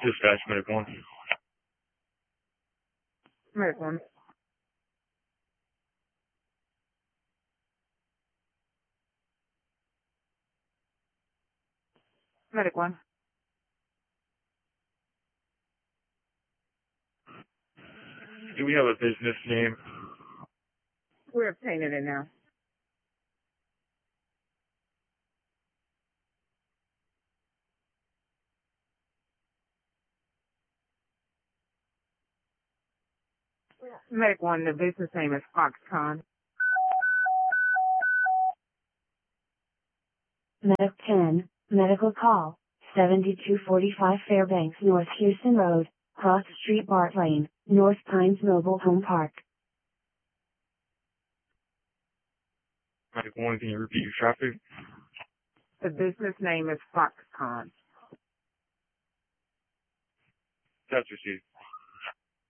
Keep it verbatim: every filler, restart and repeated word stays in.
Dispatch Medic one. Medic one. Medic one. Do we have a business name? We're obtaining it now. Medic one, the business name is Foxconn. Medic ten, medical call, seventy-two forty-five Fairbanks North Houston Road, Cross Street Bart Lane, North Pines Mobile Home Park. Medic one, can you repeat your traffic? The business name is Foxconn. That's received.